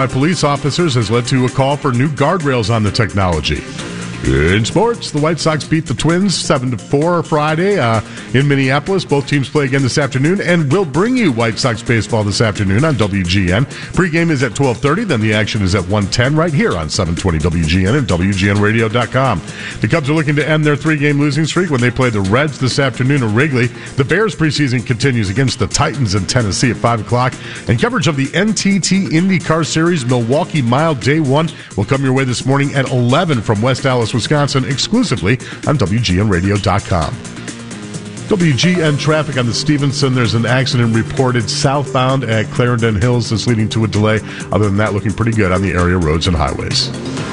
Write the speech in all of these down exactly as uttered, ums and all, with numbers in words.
by police officers has led to a call for new guardrails on the technology. In sports, the White Sox beat the Twins seven to four Friday uh, in Minneapolis. Both teams play again this afternoon, and we'll bring you White Sox baseball this afternoon on W G N. Pregame is at twelve thirty, then the action is at one ten right here on seven twenty W G N and W G N radio dot com. The Cubs are looking to end their three-game losing streak when they play the Reds this afternoon at Wrigley. The Bears preseason continues against the Titans in Tennessee at five o'clock, and coverage of the N T T IndyCar Series Milwaukee Mile Day one will come your way this morning at eleven from West Allis, Wisconsin, exclusively on W G N radio dot com. W G N traffic on the Stevenson. There's an accident reported southbound at Clarendon Hills that's leading to a delay. Other than that, looking pretty good on the area roads and highways.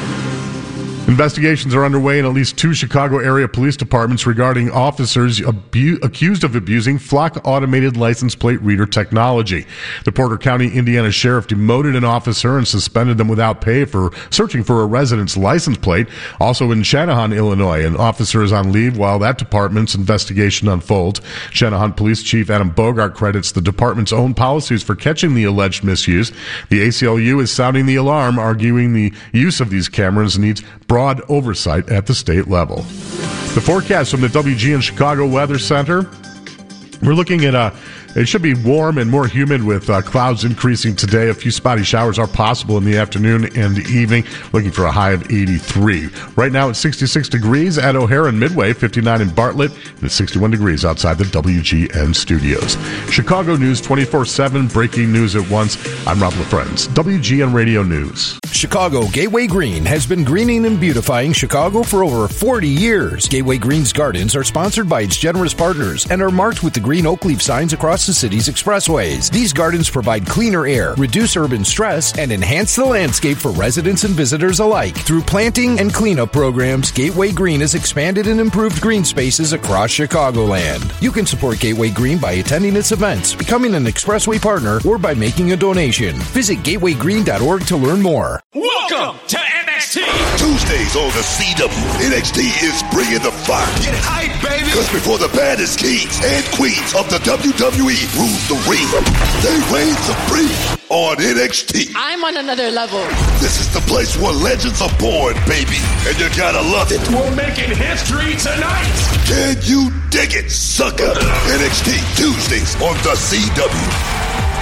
Investigations are underway in at least two Chicago area police departments regarding officers abu- accused of abusing Flock automated license plate reader technology. The Porter County, Indiana sheriff demoted an officer and suspended them without pay for searching for a resident's license plate. Also in Channahon, Illinois, an officer is on leave while that department's investigation unfolds. Channahon Police Chief Adam Bogart credits the department's own policies for catching the alleged misuse. The A C L U is sounding the alarm, arguing the use of these cameras needs broad oversight at the state level. The forecast from the W G N Chicago Weather Center. We're looking at a It should be warm and more humid with uh, clouds increasing today. A few spotty showers are possible in the afternoon and evening. Looking for a high of eighty-three. Right now it's sixty-six degrees at O'Hare and Midway, fifty-nine in Bartlett, and it's sixty-one degrees outside the W G N studios. Chicago News twenty-four seven, breaking news at once. I'm Rob LaFrenz, W G N Radio News. Chicago Gateway Green has been greening and beautifying Chicago for over forty years. Gateway Green's gardens are sponsored by its generous partners and are marked with the green oak leaf signs across the city's expressways. These gardens provide cleaner air, reduce urban stress, and enhance the landscape for residents and visitors alike. Through planting and cleanup programs, Gateway Green has expanded and improved green spaces across Chicagoland. You can support Gateway Green by attending its events, becoming an expressway partner, or by making a donation. Visit gateway green dot org to learn more. Welcome to N X T! Tuesdays on the C W, N X T is bringing the fire. Get hype, baby! Because before the baddest kings and queens of the W W E rule the ring, they reign supreme on N X T. I'm on another level. This is the place where legends are born, baby, and you gotta love it. We're making history tonight! Can you dig it, sucker? N X T, Tuesdays on the C W.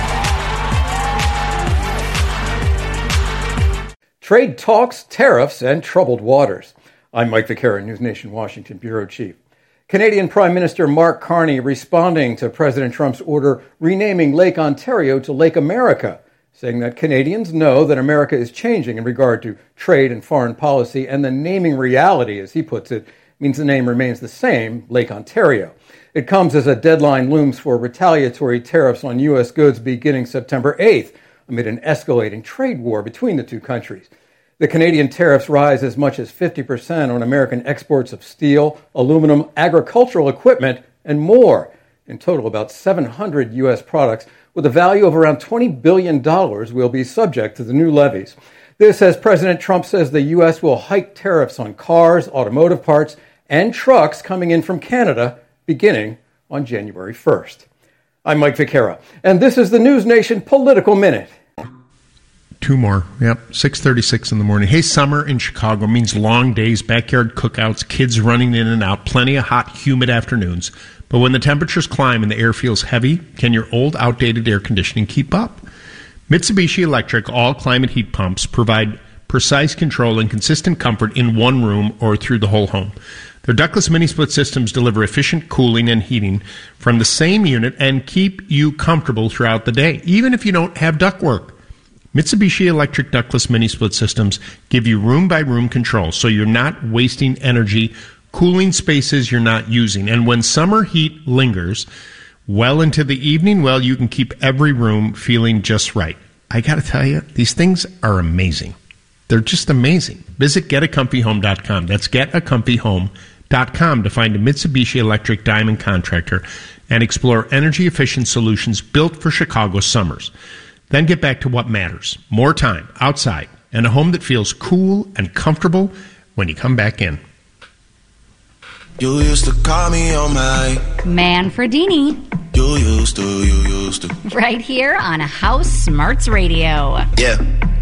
Trade talks, tariffs, and troubled waters. I'm Mike Vaquera, News Nation Washington Bureau Chief. Canadian Prime Minister Mark Carney responding to President Trump's order renaming Lake Ontario to Lake America, saying that Canadians know that America is changing in regard to trade and foreign policy, and the naming reality, as he puts it, means the name remains the same, Lake Ontario. It comes as a deadline looms for retaliatory tariffs on U S goods beginning September eighth, amid an escalating trade war between the two countries. The Canadian tariffs rise as much as fifty percent on American exports of steel, aluminum, agricultural equipment, and more. In total, about seven hundred U S products with a value of around twenty billion dollars will be subject to the new levies. This as President Trump says the U S will hike tariffs on cars, automotive parts, and trucks coming in from Canada beginning on January first. I'm Mike Vaquera, and this is the News Nation Political Minute. Two more. Yep. six thirty-six in the morning. Hey, summer in Chicago means long days, backyard cookouts, kids running in and out, plenty of hot, humid afternoons. But when the temperatures climb and the air feels heavy, can your old, outdated air conditioning keep up? Mitsubishi Electric all-climate heat pumps provide precise control and consistent comfort in one room or through the whole home. Their ductless mini-split systems deliver efficient cooling and heating from the same unit and keep you comfortable throughout the day, even if you don't have ductwork. Mitsubishi Electric ductless mini-split systems give you room-by-room control, so you're not wasting energy cooling spaces you're not using. And when summer heat lingers well into the evening, well, you can keep every room feeling just right. I got to tell you, these things are amazing. They're just amazing. Visit get a comfy home dot com. That's get a comfy home dot com to find a Mitsubishi Electric Diamond contractor and explore energy-efficient solutions built for Chicago summers. Then get back to what matters. More time outside and a home that feels cool and comfortable when you come back in. You used to call me on my Manfredini. You used to, you used to. Right here on House Smarts Radio. Yeah.